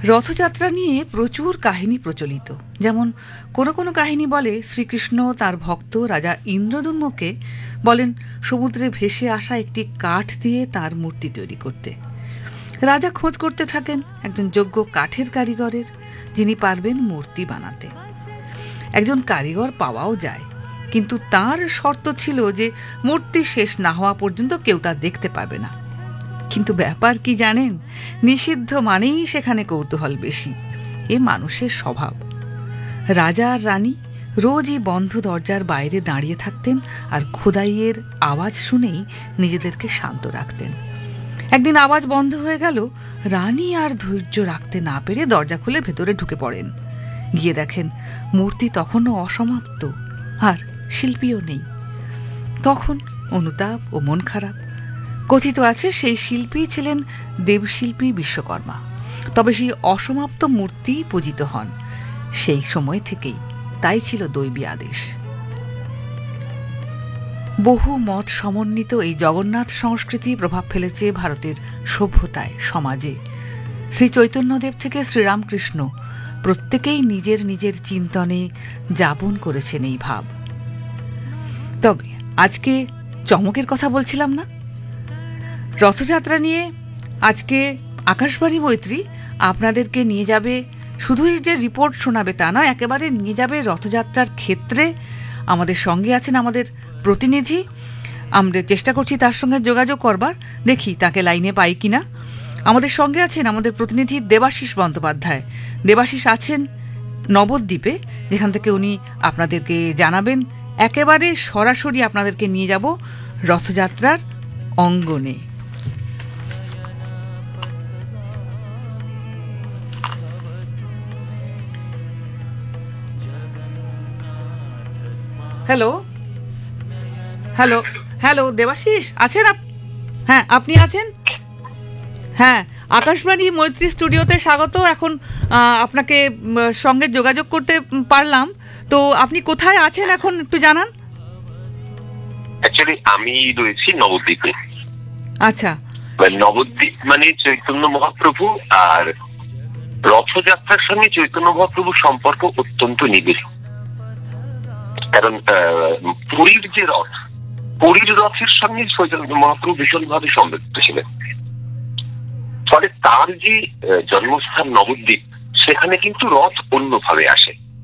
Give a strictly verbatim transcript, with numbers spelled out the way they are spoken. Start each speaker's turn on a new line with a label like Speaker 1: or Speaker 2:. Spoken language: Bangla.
Speaker 1: রথযাত্রা নিয়ে প্রচুর কাহিনী প্রচলিত। যেমন কোনো কোনো কাহিনী বলে শ্রীকৃষ্ণ তার ভক্ত রাজা ইন্দ্রদুম্নকে বলেন সমুদ্রে ভেসে আসা একটি কাঠ দিয়ে তার মূর্তি তৈরি করতে। রাজা খোঁজ করতে থাকেন একজন যোগ্য কাঠের কারিগরের, যিনি পারবেন মূর্তি বানাতে। একজন কারিগর পাওয়াও যায়, কিন্তু তার শর্ত ছিল যে মূর্তি শেষ না হওয়া পর্যন্ত কেউ তা দেখতে পারবে না। কিন্তু ব্যাপার কি জানেন, নিষিদ্ধ মানেই সেখানে কৌতূহল বেশি। এ মানুষের স্বভাব। রাজা আর রানী রোজই বন্ধ দরজার বাইরে দাঁড়িয়ে থাকতেন আর খোদাইয়ের আওয়াজ শুনেই নিজেদেরকে শান্ত রাখতেন। একদিন আওয়াজ বন্ধ হয়ে গেল, রানী আর ধৈর্য রাখতে না পেরে দরজা খুলে ভেতরে ঢুকে পড়েন। গিয়ে দেখেন মূর্তি তখনও অসমাপ্ত আর শিল্পীও নেই। তখন অনুতাপ ও মন খারাপ। কথিত আছে সেই শিল্পী ছিলেন দেবশিল্পী বিশ্বকর্মা। তবে সেই অসমাপ্ত মূর্তি পূজিত হন সেই সময় থেকেই, তাই ছিল দৈবী আদেশ। বহু মত সমন্বিত এই জগন্নাথ সংস্কৃতি প্রভাব ফেলেছে ভারতের সভ্যতায়, সমাজে। শ্রী চৈতন্যদেব থেকে শ্রীরামকৃষ্ণ প্রত্যেকেই নিজের নিজের চিন্তনে যাপন করেছেন এই ভাব। তবে আজকে চমকের কথা বলছিলাম না, রথযাত্রা নিয়ে আজকে আকাশবাণী মৈত্রী আপনাদেরকে নিয়ে যাবে, শুধুই যে রিপোর্ট শোনাবে তা নয়, একেবারে নিয়ে যাবে রথযাত্রার ক্ষেত্রে। আমাদের সঙ্গে আছেন আমাদের প্রতিনিধি, আমরা চেষ্টা করছি তার সঙ্গে যোগাযোগ করবার, দেখি তাকে লাইনে পাই কিনা। আমাদের সঙ্গে আছেন আমাদের প্রতিনিধি দেবাশিস বন্দ্যোপাধ্যায়। দেবাশিস আছেন নবদ্বীপে, যেখান থেকে উনি আপনাদেরকে জানাবেন। একেবারে সরাসরি আপনাদেরকে নিয়ে যাব রথযাত্রার অঙ্গনে। হ্যালো হ্যালো হ্যালো দেবাশিস আছেন? হ্যাঁ, আপনি আছেন? হ্যাঁ, আকাশবাণী মৈত্রী স্টুডিওতে স্বাগত। এখন আপনাকে সঙ্গে যোগাযোগ করতে পারলাম, তো আপনি কোথায় আছেন এখন একটু জানান।
Speaker 2: অ্যাকচুয়ালি আমি রয়েছি নবদ্বীপে।
Speaker 1: আচ্ছা,
Speaker 2: নবদ্বীপ মানে চৈতন্য মহাপ্রভু আর রথযাত্রার সঙ্গে চৈতন্য মহাপ্রভুর সম্পর্ক অত্যন্ত নিবিড়। কারণ পুরীর যে রথ, পুরীর রথের সঙ্গে চৈতন্য মহাপ্রভু ভীষণভাবে সম্পৃক্ত ছিলেন। ফলে তার যে জন্মস্থান নবদ্বীপ, সেখানে কিন্তু রথ অন্যভাবে আসে।